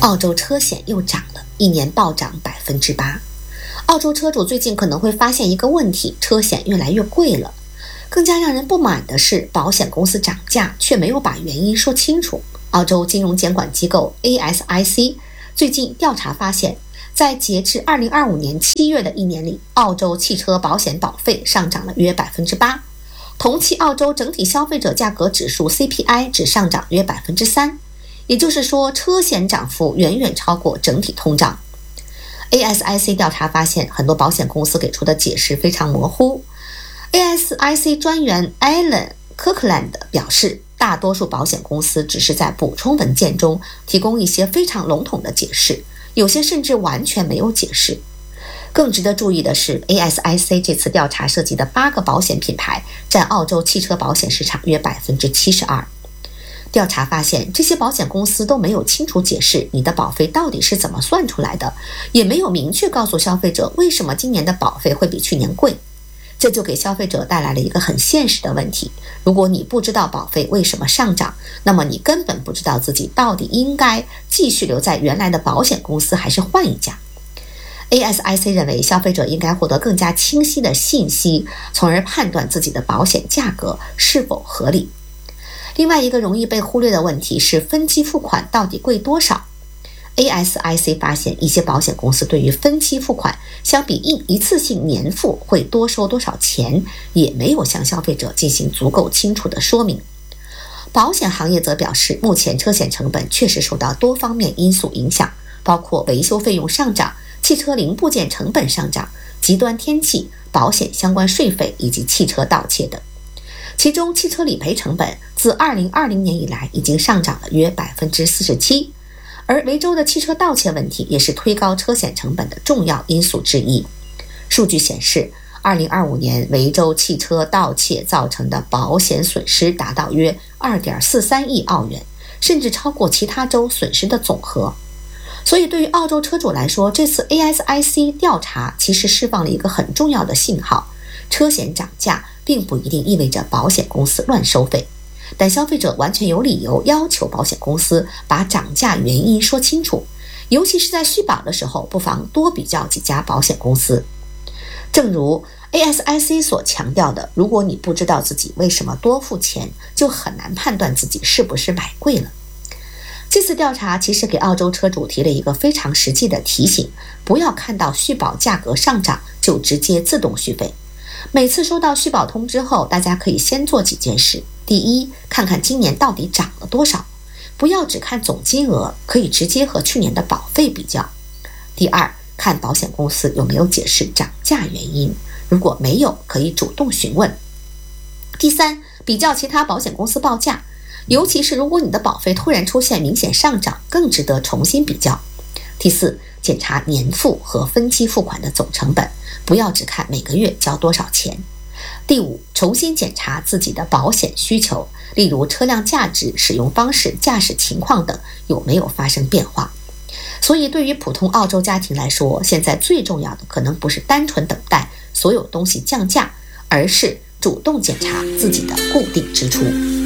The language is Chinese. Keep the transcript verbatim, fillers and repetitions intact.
澳洲车险又涨了，一年暴涨百分之八。澳洲车主最近可能会发现一个问题，车险越来越贵了。更加让人不满的是，保险公司涨价却没有把原因说清楚。澳洲金融监管机构 A S I C 最近调查发现，在截至二零二五年七月的一年里，澳洲汽车保险保费上涨了约百分之八。同期澳洲整体消费者价格指数 C P I 只上涨约百分之三，也就是说，车险涨幅远远超过整体通胀。A S I C 调查发现，很多保险公司给出的解释非常模糊。A S I C 专员 Alan Kirkland 表示，大多数保险公司只是在补充文件中提供一些非常笼统的解释，有些甚至完全没有解释。更值得注意的是 ，A S I C 这次调查涉及的八个保险品牌占澳洲汽车保险市场约百分之七十二。调查发现，这些保险公司都没有清楚解释你的保费到底是怎么算出来的，也没有明确告诉消费者为什么今年的保费会比去年贵。这就给消费者带来了一个很现实的问题：如果你不知道保费为什么上涨，那么你根本不知道自己到底应该继续留在原来的保险公司还是换一家。A S I C 认为，消费者应该获得更加清晰的信息，从而判断自己的保险价格是否合理。另外一个容易被忽略的问题是，分期付款到底贵多少？ A S I C 发现，一些保险公司对于分期付款相比一一次性年付会多收多少钱，也没有向消费者进行足够清楚的说明。保险行业则表示，目前车险成本确实受到多方面因素影响，包括维修费用上涨、汽车零部件成本上涨、极端天气、保险相关税费以及汽车盗窃等。其中，汽车理赔成本自二零二零年以来已经上涨了约百分之四十七，而维州的汽车盗窃问题也是推高车险成本的重要因素之一。数据显示，二零二五年维州汽车盗窃造成的保险损失达到约 二点四三亿澳元，甚至超过其他州损失的总和。所以对于澳洲车主来说，这次 A S I C 调查其实释放了一个很重要的信号：车险涨价并不一定意味着保险公司乱收费，但消费者完全有理由要求保险公司把涨价原因说清楚，尤其是在续保的时候，不妨多比较几家保险公司。正如 A S I C 所强调的，如果你不知道自己为什么多付钱，就很难判断自己是不是买贵了。这次调查其实给澳洲车主提了一个非常实际的提醒：不要看到续保价格上涨就直接自动续费。每次收到续保通知后，大家可以先做几件事。第一，看看今年到底涨了多少，不要只看总金额，可以直接和去年的保费比较。第二，看保险公司有没有解释涨价原因，如果没有，可以主动询问。第三，比较其他保险公司报价，尤其是如果你的保费突然出现明显上涨，更值得重新比较。第四，检查年付和分期付款的总成本，不要只看每个月交多少钱。第五，重新检查自己的保险需求，例如车辆价值、使用方式、驾驶情况等有没有发生变化。所以对于普通澳洲家庭来说，现在最重要的可能不是单纯等待所有东西降价，而是主动检查自己的固定支出。